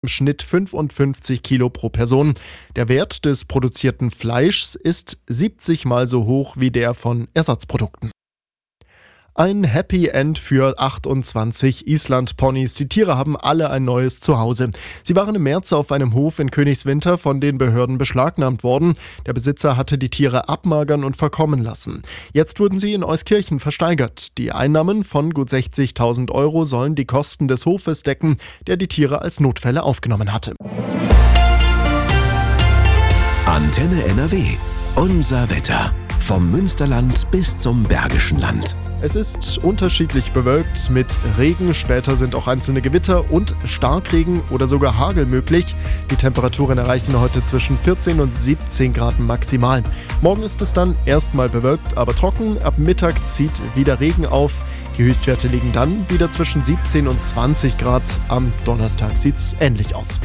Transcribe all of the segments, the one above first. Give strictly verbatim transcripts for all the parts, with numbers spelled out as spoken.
im Schnitt fünfundfünfzig Kilo pro Person. Der Wert des produzierten Fleischs ist siebzig Mal so hoch wie der von Ersatzprodukten. Ein Happy End für achtundzwanzig Island-Ponys. Die Tiere haben alle ein neues Zuhause. Sie waren im März auf einem Hof in Königswinter von den Behörden beschlagnahmt worden. Der Besitzer hatte die Tiere abmagern und verkommen lassen. Jetzt wurden sie in Euskirchen versteigert. Die Einnahmen von gut sechzigtausend Euro sollen die Kosten des Hofes decken, der die Tiere als Notfälle aufgenommen hatte. Antenne N R W. Unser Wetter. Vom Münsterland bis zum Bergischen Land. Es ist unterschiedlich bewölkt mit Regen, später sind auch einzelne Gewitter und Starkregen oder sogar Hagel möglich. Die Temperaturen erreichen heute zwischen vierzehn und siebzehn Grad maximal. Morgen ist es dann erstmal bewölkt, aber trocken. Ab Mittag zieht wieder Regen auf. Die Höchstwerte liegen dann wieder zwischen siebzehn und zwanzig Grad. Am Donnerstag sieht's ähnlich aus.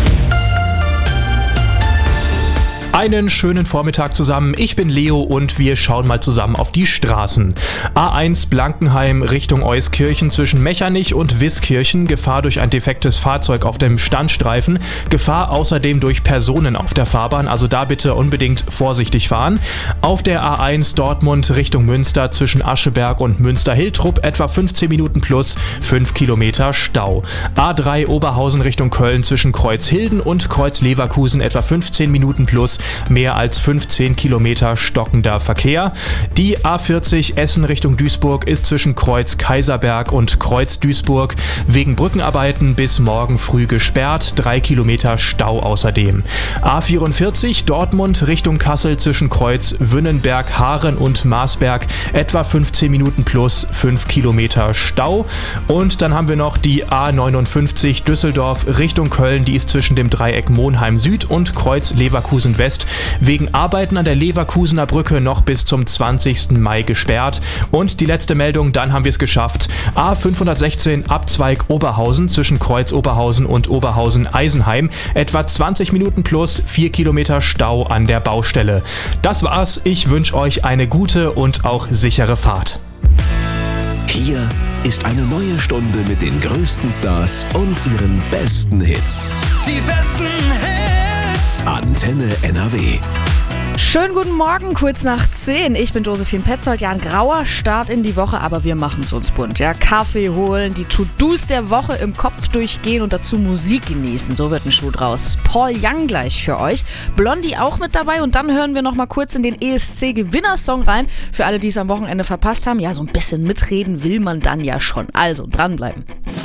Einen schönen Vormittag zusammen. Ich bin Leo und wir schauen mal zusammen auf die Straßen. A eins Blankenheim Richtung Euskirchen zwischen Mechernich und Wiskirchen. Gefahr durch ein defektes Fahrzeug auf dem Standstreifen. Gefahr außerdem durch Personen auf der Fahrbahn. Also da bitte unbedingt vorsichtig fahren. Auf der A eins Dortmund Richtung Münster zwischen Ascheberg und Münster-Hiltrup etwa fünfzehn Minuten plus fünf Kilometer Stau. A drei Oberhausen Richtung Köln zwischen Kreuzhilden und Kreuz-Leverkusen etwa fünfzehn Minuten plus mehr als fünfzehn Kilometer stockender Verkehr. Die A vierzig Essen Richtung Duisburg ist zwischen Kreuz Kaiserberg und Kreuz Duisburg wegen Brückenarbeiten bis morgen früh gesperrt. Drei Kilometer Stau außerdem. A vierundvierzig Dortmund Richtung Kassel zwischen Kreuz Wünnenberg, Haaren und Marsberg etwa fünfzehn Minuten plus fünf Kilometer Stau. Und dann haben wir noch die A neunundfünfzig Düsseldorf Richtung Köln. Die ist zwischen dem Dreieck Monheim Süd und Kreuz Leverkusen West wegen Arbeiten an der Leverkusener Brücke noch bis zum zwanzigsten Mai gesperrt. Und die letzte Meldung, dann haben wir es geschafft. A fünfhundertsechzehn Abzweig Oberhausen zwischen Kreuz Oberhausen und Oberhausen-Eisenheim. Etwa zwanzig Minuten plus vier Kilometer Stau an der Baustelle. Das war's. Ich wünsche euch eine gute und auch sichere Fahrt. Hier ist eine neue Stunde mit den größten Stars und ihren besten Hits. Die besten Hits. Antenne N R W. Schönen guten Morgen, kurz nach zehn. Ich bin Josephine Petzold. Ja, ein grauer Start in die Woche, aber wir machen es uns bunt. Ja, Kaffee holen, die To-Dos der Woche im Kopf durchgehen und dazu Musik genießen. So wird ein Schuh draus. Paul Young gleich für euch. Blondie auch mit dabei und dann hören wir noch mal kurz in den E S C-Gewinnersong rein. Für alle, die es am Wochenende verpasst haben. Ja, so ein bisschen mitreden will man dann ja schon. Also, dranbleiben.